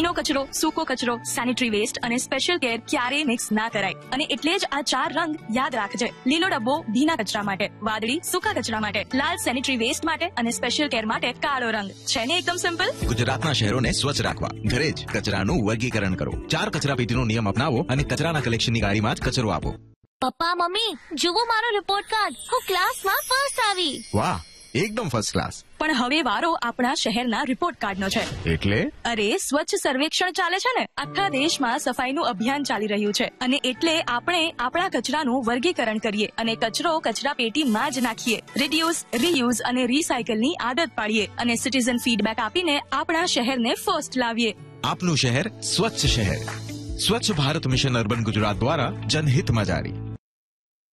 ભીનો કચરો, સૂકો કચરો, સેનિટરી વેસ્ટ અને સ્પેશિયલ કેર ક્યારેય મિક્સ ના કરાય. અને એટલે જ આ 4 રંગ યાદ રાખજે. લીલો ડબ્બો ભીના કચરા માટે, વાદળી સૂકા કચરા માટે, લાલ સેનિટરી વેસ્ટ માટે અને સ્પેશિયલ કેર માટે કાળો રંગ. છે ને એકદમ સિમ્પલ? ગુજરાતના શહેરોને સ્વચ્છ રાખવા ઘરે જ કચરાનું વર્ગીકરણ કરો. 4 કચરા પેટીનો નિયમ અપનાવો અને કચરાના કલેક્શનની ગાડીમાં જ કચરો આપો. પપ્પા મમ્મી જુઓ મારો રિપોર્ટ કાર્ડ. હું ક્લાસમાં ફર્સ્ટ આવી. વાહ, એકદમ ફર્સ્ટ ક્લાસ. પણ હવે વારો આપણા શહેરના રિપોર્ટ કાર્ડનો છે. એટલે અરે સ્વચ્છ સર્વેક્ષણ ચાલે છે ને. આખા દેશમાં સફાઈનું અભિયાન ચાલી રહ્યું છે અને એટલે આપણે આપણા કચરાનું વર્ગીકરણ કરીએ અને કચરો કચરા પેટીમાં જ નાખીએ. રિડ્યુસ, રીયુઝ અને રીસાયકલની આદત પાડીએ અને સિટીઝન ફીડબેક આપીને આપણા શહેરને ફર્સ્ટ લાવીએ. આપનું શહેર સ્વચ્છ શહેર. સ્વચ્છ ભારત મિશન અર્બન ગુજરાત દ્વારા જનહિતમાં જારી.